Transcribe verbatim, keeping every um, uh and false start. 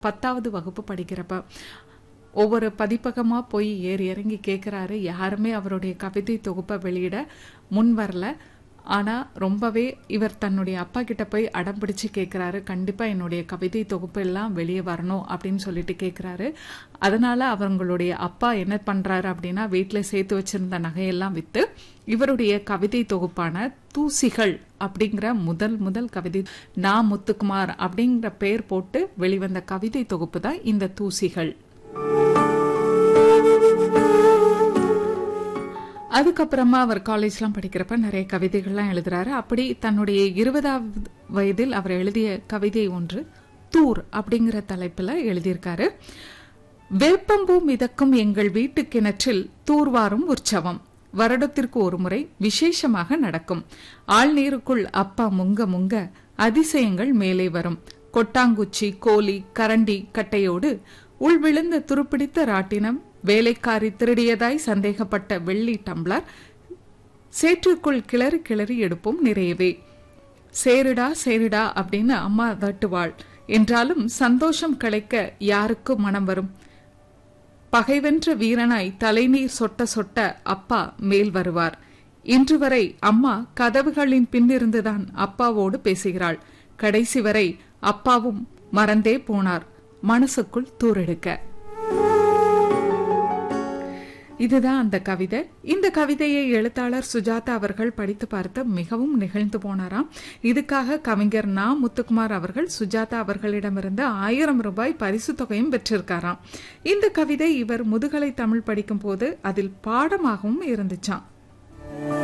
பத்தாவது வகுப்பு படிக்கிறப்ப ஒவ்வொரு பதிப்பகமா போய் ஏறி இறங்கி கேட்குறாரு. யாருமே அவருடைய கவிதை தொகுப்பை வெளியிட முன் வரல. ஆனா ரொம்பவே இவர் தன்னுடைய அப்பா கிட்ட போய் அடம் பிடிச்சு கேட்குறாரு. கண்டிப்பா என்னுடைய கவிதை தொகுப்பு எல்லாம் வெளியே வரணும் அப்படின்னு சொல்லிட்டு கேட்குறாரு. அதனால அவங்களுடைய அப்பா என்ன பண்றாரு அப்படின்னா, வீட்டில் சேர்த்து வச்சிருந்த நகையெல்லாம் வித்து இவருடைய கவிதை தொகுப்பான தூசிகள் அப்படிங்கிற முதல் முதல் கவிதை நா முத்துக்குமார் அப்படிங்கிற பெயர் போட்டு வெளிவந்த கவிதை தொகுப்பு தான் இந்த தூசிகள். அதுக்கப்புறமா அவர் காலேஜ்லாம் படிக்கிறப்ப நிறைய கவிதைகள்லாம் எழுதுறாரு. அப்படி தன்னுடைய இருபதாவது வயதில் அவர் எழுதிய கவிதை ஒன்று தூர் அப்படிங்கிற தலைப்புல எழுதியிருக்காரு. வேப்பம்பூ மிதக்கும் எங்கள் வீட்டு கிணற்றில் தூர்வாரும் உற்சவம் வருடத்திற்கு ஒரு முறை விசேஷமாக நடக்கும். ஆழ்நீருக்குள் அப்பா முங்க முங்க அதிசயங்கள் மேலே வரும். கொட்டாங்குச்சி, கோலி, கரண்டி கட்டையோடு உள்விழுந்த துருப்பிடித்த ராட்டினம், வேலைக்காரி திருடியதாய் சந்தேகப்பட்ட வெள்ளி டம்ளர், சேற்றுக்குள் கிளறி கிளறி எடுப்போம் நிறையவே. சேருடா சேருடா அப்படின்னு அம்மா தட்டுவாள். என்றாலும் சந்தோஷம் கிடைக்க யாருக்கு மனம் வரும்? பகைவென்ற வீரனாய் தலைநீர் சொட்ட சொட்ட அப்பா மேல் வருவார். இன்று வரை அம்மா கதவுகளின் பின்னிருந்துதான் அப்பாவோடு பேசுகிறாள். கடைசி வரை அப்பாவும் மறந்தே போனார் மனசுக்குள் தூரெடுக்க. இதுதான் அந்த கவிதை. இந்த கவிதையை எழுத்தாளர் சுஜாதா அவர்கள் படித்து பார்த்து மிகவும் நிகழ்ந்து போனாராம். இதுக்காக கவிஞர் நா முத்துக்குமார் அவர்கள் சுஜாதா அவர்களிடமிருந்து ஆயிரம் ரூபாய் பரிசு தொகையும் பெற்றிருக்காராம். இந்த கவிதை இவர் முதுகலை தமிழ் படிக்கும் போது அதில் பாடமாகவும் இருந்துச்சாம்.